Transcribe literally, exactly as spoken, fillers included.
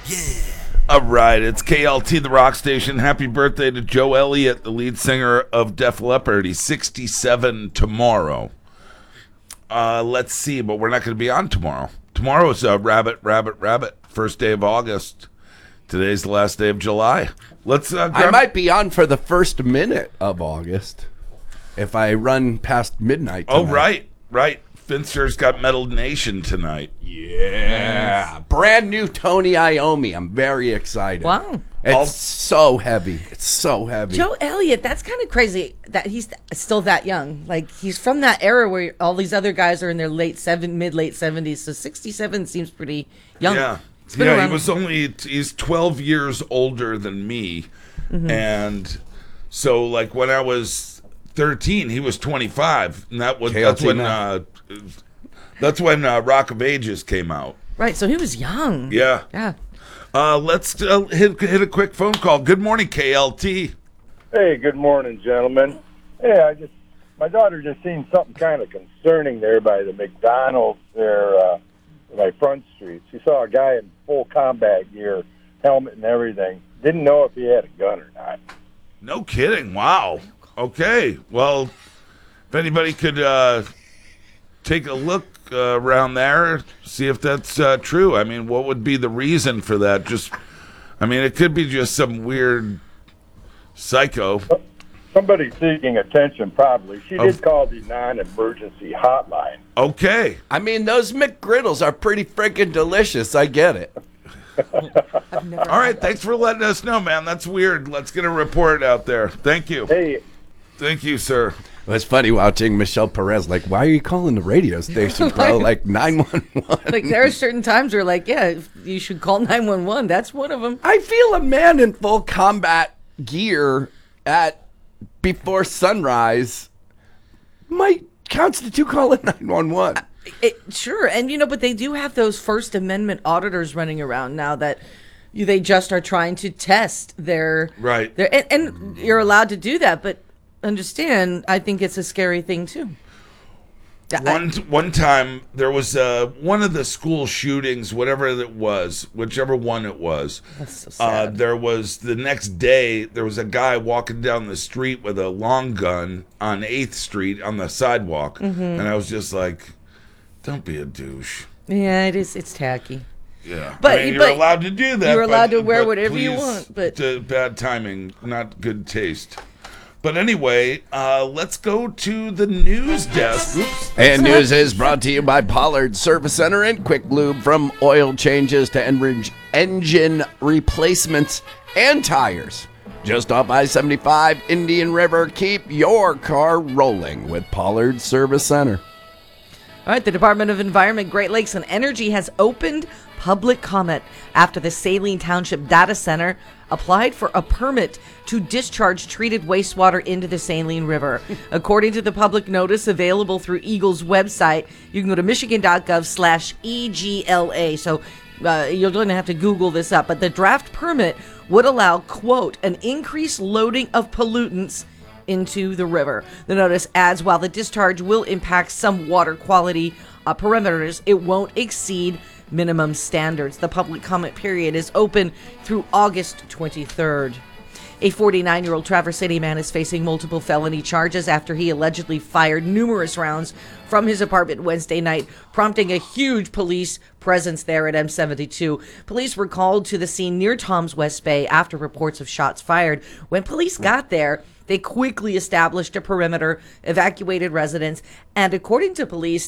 All right, it's K L T, the rock station. Happy birthday to Joe Elliott, the lead singer of Def Leppard. He's sixty-seven tomorrow. Uh, let's see, but we're not going to be on tomorrow. Tomorrow's uh, Rabbit, Rabbit, Rabbit, first day of August. Today's the last day of July. Let's. Uh, grab- I might be on for the first minute of August if I run past midnight tonight. Oh, right, right. Finster's got Metal Nation tonight. Yeah. Brand new Tony Iommi. I'm very excited. Wow. It's All- so heavy. It's so heavy. Joe Elliott, that's kind of crazy that he's th- still that young. Like, he's from that era where all these other guys are in their late seven, mid late seventies. So sixty-seven seems pretty young. Yeah, It's been yeah. around- He was only he's twelve years older than me, Mm-hmm. and so like when I was thirteen, he was twenty-five, and that was K L that's T when now. uh, that's when uh, Rock of Ages came out. Right, so he was young. Yeah. Yeah. Uh, let's uh, hit hit a quick phone call. Good morning, K L T. Hey, good morning, gentlemen. Hey, I just my daughter just seen something kind of concerning there by the McDonald's there uh, by Front Street. She saw a guy in full combat gear, helmet and everything. Didn't know if he had a gun or not. No kidding. Wow. Okay. Well, if anybody could uh, take a look uh, around there, see if that's uh, true. I mean, what would be the reason for that? Just, I mean, it could be just some weird psycho. Somebody seeking attention, probably. She Oh. did call the non-emergency hotline. Okay. I mean, those McGriddles are pretty freaking delicious. I get it. I've never All right. Thanks for letting us know, man. That's weird. Let's get a report out there. Thank you. Hey, Thank you, sir. It was funny watching Michelle Perez. Like, why are you calling the radio station, bro? Like nine one one. Like, there are certain times where, like, yeah, you should call nine one one. That's one of them. I feel a man in full combat gear at before sunrise might constitute calling nine one one. It, sure, and you know, but they do have those First Amendment auditors running around now that you, they just are trying to test their Right. Their, and, and you're allowed to do that, but understand, I think it's a scary thing too. I- One one time there was uh, one of the school shootings, whatever it was, whichever one it was. That's so Uh, sad. there was the next day. There was a guy walking down the street with a long gun on Eighth Street on the sidewalk, Mm-hmm. and I was just like, "Don't be a douche." yeah, it is. It's tacky. Yeah, But- I mean, but you're allowed to do that. you're allowed but- to wear but whatever you please, want, but- uh, bad timing, not good taste. But anyway, uh, let's go to the news desk. Oops. And news is brought to you by Pollard Service Center and Quick Lube. From oil changes to en- engine replacements and tires. Just off I seventy-five, Indian River. Keep your car rolling with Pollard Service Center. All right, the Department of Environment, Great Lakes, and Energy has opened public comment after the Saline Township Data Center applied for a permit to discharge treated wastewater into the Saline River. According to the public notice available through Eagle's website, you can go to michigan.gov slash EGLA. So uh, you're going to have to Google this up. But the draft permit would allow, quote, an increased loading of pollutants into the river. The notice adds, while the discharge will impact some water quality uh, parameters, it won't exceed minimum standards. The public comment period is open through August twenty-third. A forty-nine-year-old Traverse City man is facing multiple felony charges after he allegedly fired numerous rounds from his apartment Wednesday night, prompting a huge police presence there at M seventy-two. Police were called to the scene near Tom's West Bay after reports of shots fired. When police got there, they quickly established a perimeter, evacuated residents, and according to police,